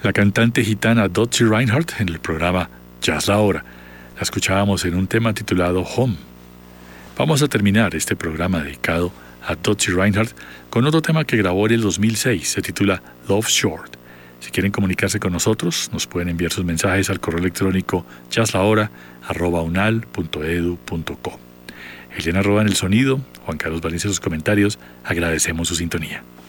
La cantante gitana Dottie Reinhardt en el programa Jazz la Hora. La escuchábamos en un tema titulado Home. Vamos a terminar este programa dedicado a Dottie Reinhardt con otro tema que grabó en el 2006. Se titula Love Short. Si quieren comunicarse con nosotros, nos pueden enviar sus mensajes al correo electrónico jazzlahora@unal.edu.co. Elena Roa en el sonido, Juan Carlos Valencia en sus comentarios. Agradecemos su sintonía.